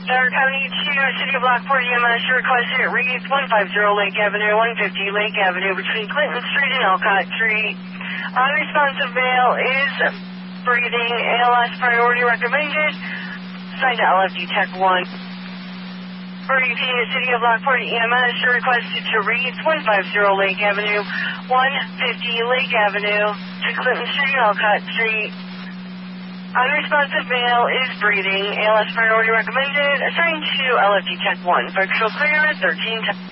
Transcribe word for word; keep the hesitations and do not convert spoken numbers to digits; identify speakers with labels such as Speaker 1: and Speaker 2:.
Speaker 1: Stark County to City of Lockport, E M S, your request at Reeds, one fifty Lake Avenue, one fifty Lake Avenue, between Clinton Street and Elcott Street. Unresponsive male is breathing, A L S priority recommended, signed to L F D Tech one. Repeating the City of Lockport, E M S, your request to Reeds, one fifty Lake Avenue, one fifty Lake Avenue, to Clinton Street and Elcott Street. Unresponsive male is breathing, A L S priority recommended, assigned to L F D Tech one. Virtual clear, thirteen times.